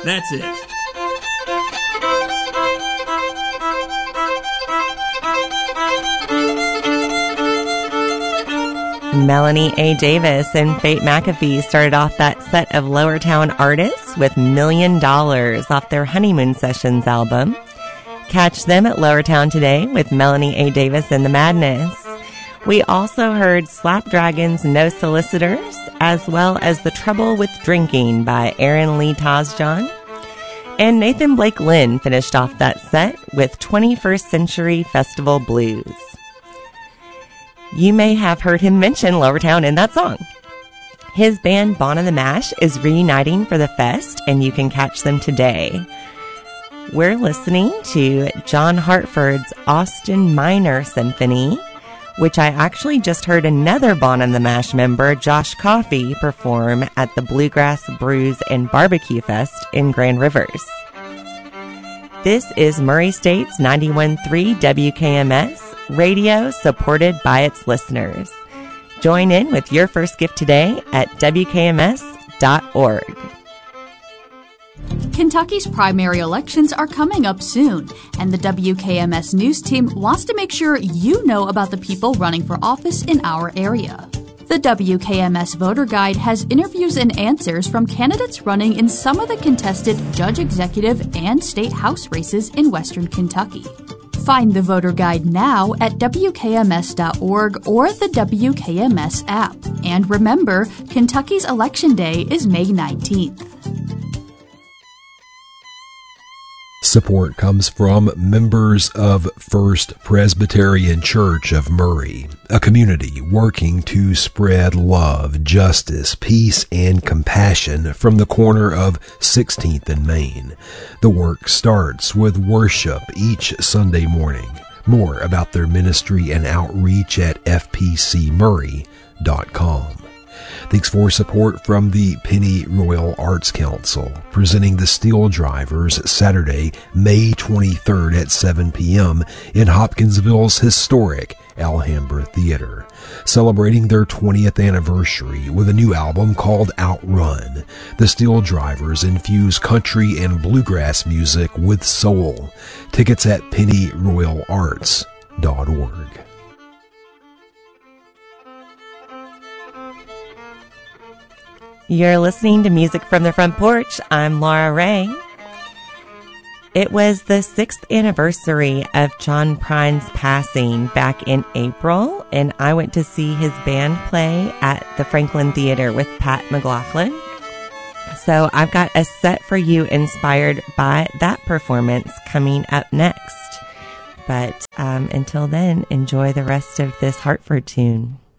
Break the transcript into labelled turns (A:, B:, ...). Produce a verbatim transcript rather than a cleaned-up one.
A: That's it.
B: Melanie A. Davis and Fate McAfee started off that set of Lower Town artists with Million Dollars off their Honeymoon Sessions album. Catch them at Lower Town today with Melanie A. Davis and the Madness. We also heard Slapdragon's No Solicitors, as well as The Trouble with Drinking by Aaron Lee Tasjan. And Nathan Blake Lynn finished off that set with twenty-first Century Festival Blues. You may have heard him mention Lower Town in that song. His band Bon and the Mash is reuniting for the fest, and you can catch them today. We're listening to John Hartford's Austin Minor Symphony, which I actually just heard another Bon and the Mash member, Josh Coffey, perform at the Bluegrass Brews and Barbecue Fest in Grand Rivers. This is Murray State's ninety-one point three W K M S, radio supported by its listeners. Join in with your first gift today at W K M S dot org.
C: Kentucky's primary elections are coming up soon, and the W K M S News team wants to make sure you know about the people running for office in our area. The W K M S Voter Guide has interviews and answers from candidates running in some of the contested judge executive and state house races in western Kentucky. Find the Voter Guide now at W K M S dot org or the W K M S app. And remember, Kentucky's Election Day is May nineteenth.
D: Support comes from members of First Presbyterian Church of Murray, a community working to spread love, justice, peace, and compassion from the corner of sixteenth and Main. The work starts with worship each Sunday morning. More about their ministry and outreach at f p c murray dot com. Thanks for support from the Pennyroyal Arts Council, presenting the Steel Drivers Saturday, May twenty-third at seven p.m. in Hopkinsville's historic Alhambra Theater, celebrating their twentieth anniversary with a new album called Outrun. The Steel Drivers infuse country and bluegrass music with soul. Tickets at pennyroyal arts dot org.
B: You're listening to Music from the Front Porch. I'm Laura Ray. It was the sixth anniversary of John Prine's passing back in April, and I went to see his band play at the Franklin Theater with Pat McLaughlin. So I've got a set for you inspired by that performance coming up next. But um, until then, enjoy the rest of this Hartford tune.